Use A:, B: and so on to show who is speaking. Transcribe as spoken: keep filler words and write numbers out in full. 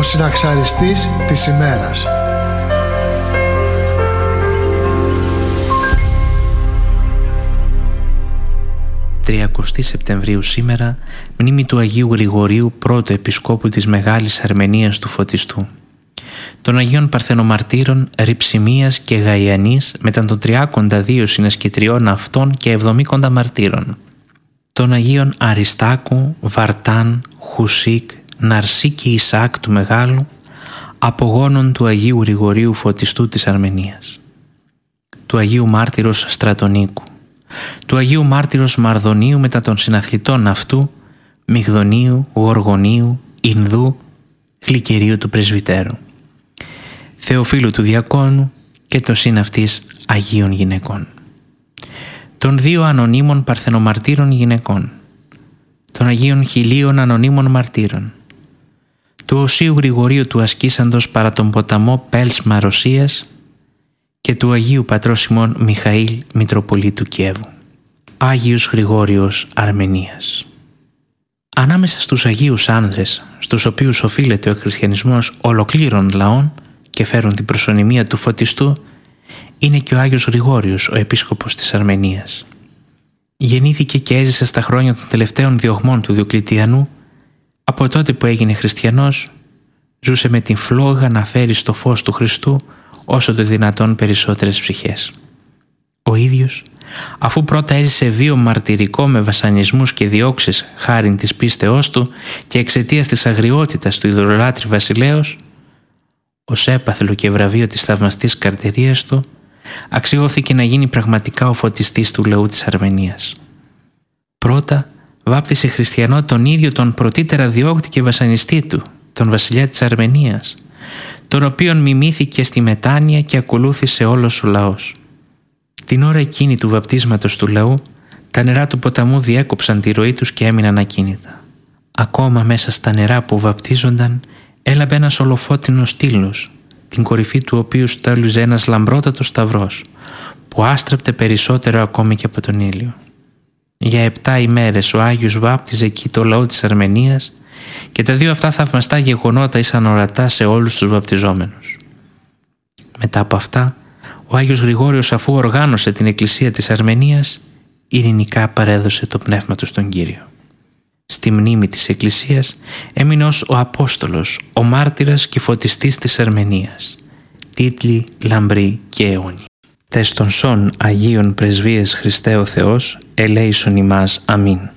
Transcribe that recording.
A: συναξαριστής της ημέρας.
B: τριάντα Σεπτεμβρίου σήμερα, μνήμη του Αγίου Γρηγορίου, πρώτου επισκόπου της Μεγάλης Αρμενίας του Φωτιστού. Των Αγίων Παρθενομαρτύρων Ριψιμίας και Γαϊανής μετά των τριάκοντα δύο συνασκητριών αυτών και εβδομήκοντα μαρτύρων. Των Αγίων Αριστάκου, Βαρτάν, Χουσίκ, Ναρσί και Ισαάκ του Μεγάλου, απογόνων του Αγίου Γρηγορίου Φωτιστού της Αρμενίας. Του Αγίου Μάρτυρος Στρατονίκου. Του Αγίου Μάρτυρος Μαρδονίου μετά των συναθλητών αυτού, Μυγδονίου, Γοργονίου, Ινδού, Γλυκερίου του Πρεσβυτέρου, Θεοφύλου του Διακόνου και των συναυτής Αγίων Γυναικών. Των δύο ανωνύμων Παρθενομαρτύρων γυναικών. Των Αγίων Χιλίων Ανωνύμων Μαρτύρων. Του Οσίου Γρηγορίου του Ασκήσαντος παρά τον ποταμό Πέλσμα Ρωσίας και του Αγίου Πατρός ημών Μιχαήλ Μητροπολίτου Κιέβου. Άγιος Γρηγόριος Αρμενίας. Ανάμεσα στους Αγίους άνδρες, στους οποίους οφείλεται ο χριστιανισμός ολοκλήρων λαών και φέρουν την προσωνυμία του Φωτιστού, είναι και ο Άγιος Γρηγόριος, ο επίσκοπος της Αρμενίας. Γεννήθηκε και έζησε στα χρόνια των τελευταίων διωγμών του Διοκλητιανού. Από τότε που έγινε χριστιανός, ζούσε με την φλόγα να φέρει στο φως του Χριστού όσο το δυνατόν περισσότερες ψυχές. Ο ίδιος, αφού πρώτα έζησε βίο μαρτυρικό με βασανισμούς και διώξεις χάριν της πίστεώς του και εξαιτίας της αγριότητας του ειδωλολάτρη βασιλέως, ως έπαθλο και βραβείο της θαυμαστής καρτηρίας του, αξιώθηκε να γίνει πραγματικά ο φωτιστής του λαού της Αρμενίας. Πρώτα βάπτισε χριστιανό τον ίδιο τον πρωτήτερα διώκτη και βασανιστή του, τον βασιλιά της Αρμενίας, τον οποίον μιμήθηκε στη μετάνοια και ακολούθησε όλος ο λαός. Την ώρα εκείνη του βαπτίσματος του λαού, τα νερά του ποταμού διέκοψαν τη ροή τους και έμειναν ακίνητα. Ακόμα μέσα στα νερά που βαπτίζονταν έλαβε ένας ολοφώτινος στήλος, την κορυφή του οποίου στέλουζε ένας λαμπρότατος σταυρός, που άστραπτε περισσότερο ακόμη και από τον ήλιο. Για επτά ημέρες ο Άγιος βάπτιζε εκεί το λαό της Αρμενίας και τα δύο αυτά θαυμαστά γεγονότα ήσαν ορατά σε όλους τους βαπτιζόμενους. Μετά από αυτά, ο Άγιος Γρηγόριος, αφού οργάνωσε την Εκκλησία της Αρμενίας, ειρηνικά παρέδωσε το πνεύμα του στον Κύριο. Στη μνήμη της Εκκλησίας έμεινε ως ο Απόστολος, ο μάρτυρας και φωτιστής της Αρμενίας. Τίτλοι λαμπροί και αιώνιοι. Τες των σών Αγίων Πρεσβείες Χριστέ ο Θεός, ελέησον ημάς. Αμήν.